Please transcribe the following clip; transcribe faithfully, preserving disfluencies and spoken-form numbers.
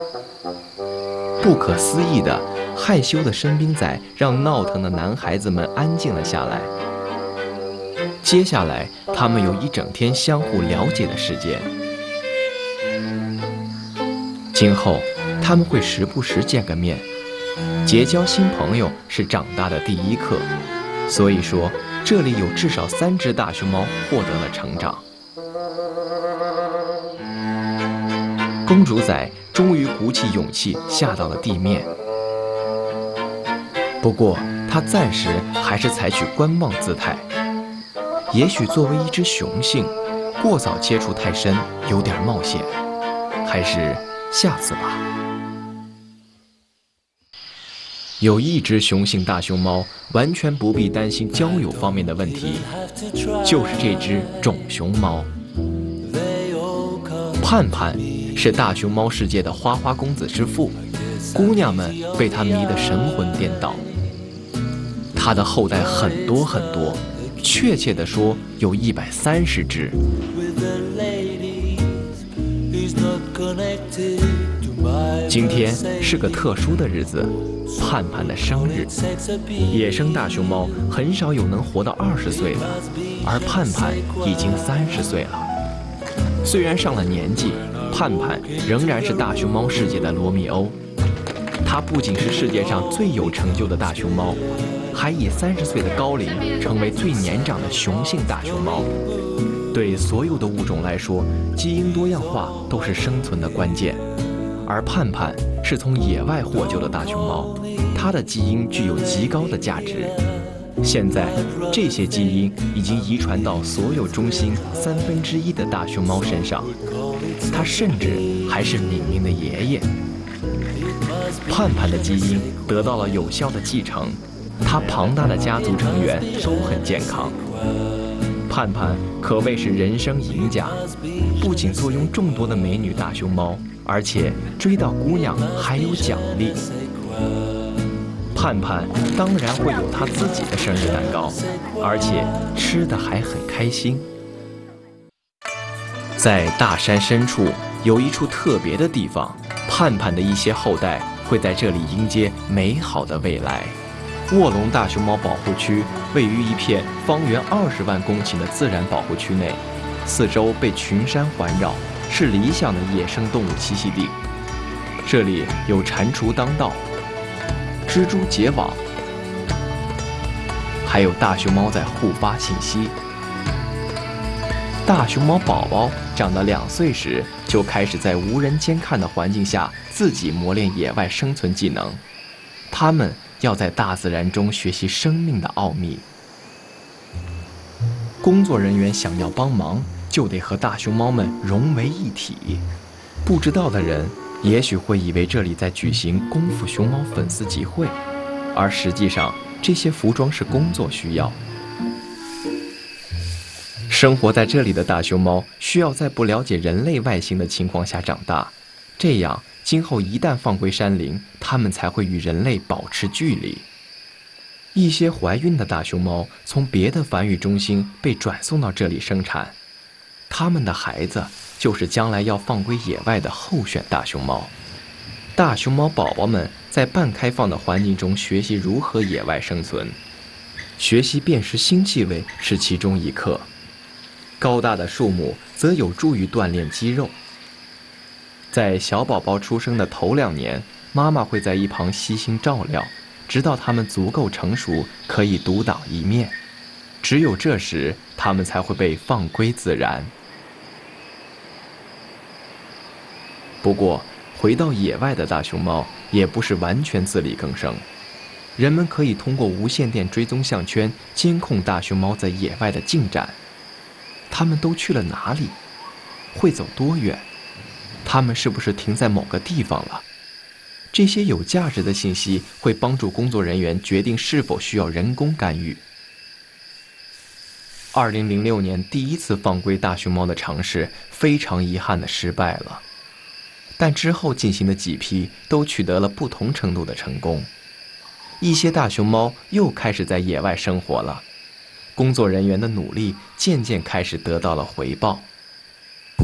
不可思议的，害羞的生兵仔让闹腾的男孩子们安静了下来。接下来，他们有一整天相互了解的时间。今后，他们会时不时见个面。结交新朋友是长大的第一课，所以说，这里有至少三只大熊猫获得了成长。公主仔终于鼓起勇气下到了地面，不过她暂时还是采取观望姿态。也许作为一只雄性，过早接触太深有点冒险，还是下次吧。有一只雄性大熊猫完全不必担心交友方面的问题，就是这只种熊猫。盼盼是大熊猫世界的花花公子之父，姑娘们被他迷得神魂颠倒。他的后代很多很多，确切地说有一百三十只。今天是个特殊的日子，盼盼的生日。野生大熊猫很少有能活到二十岁的，而盼盼已经三十岁了。虽然上了年纪，盼盼仍然是大熊猫世界的罗密欧。它不仅是世界上最有成就的大熊猫，还以三十岁的高龄成为最年长的雄性大熊猫。对所有的物种来说，基因多样化都是生存的关键。而盼盼是从野外获救的大熊猫，它的基因具有极高的价值。现在，这些基因已经遗传到所有中心三分之一的大熊猫身上，它甚至还是敏敏的爷爷。盼盼的基因得到了有效的继承，它庞大的家族成员都很健康。盼盼可谓是人生赢家，不仅坐拥众多的美女大熊猫，而且追到姑娘还有奖励。盼盼当然会有他自己的生日蛋糕，而且吃得还很开心。在大山深处有一处特别的地方，盼盼的一些后代会在这里迎接美好的未来。卧龙大熊猫保护区位于一片方圆二十万公顷的自然保护区内，四周被群山环绕，是理想的野生动物栖息地。这里有蟾蜍当道，蜘蛛结网，还有大熊猫在互发信息。大熊猫宝宝长到两岁时，就开始在无人监看的环境下自己磨练野外生存技能。它们要在大自然中学习生命的奥秘。工作人员想要帮忙，就得和大熊猫们融为一体。不知道的人也许会以为这里在举行功夫熊猫粉丝集会，而实际上这些服装是工作需要。生活在这里的大熊猫需要在不了解人类外形的情况下长大，这样今后一旦放归山林，它们才会与人类保持距离。一些怀孕的大熊猫从别的繁育中心被转送到这里生产，它们的孩子就是将来要放归野外的候选大熊猫。大熊猫宝宝们在半开放的环境中学习如何野外生存，学习辨识新气味是其中一课。高大的树木则有助于锻炼肌肉。在小宝宝出生的头两年，妈妈会在一旁悉心照料，直到它们足够成熟，可以独当一面。只有这时，它们才会被放归自然。不过，回到野外的大熊猫也不是完全自力更生。人们可以通过无线电追踪项圈监控大熊猫在野外的进展。它们都去了哪里？会走多远？它们是不是停在某个地方了？这些有价值的信息会帮助工作人员决定是否需要人工干预。二零零六年第一次放归大熊猫的尝试非常遗憾地失败了，但之后进行的几批都取得了不同程度的成功。一些大熊猫又开始在野外生活了，工作人员的努力渐渐开始得到了回报。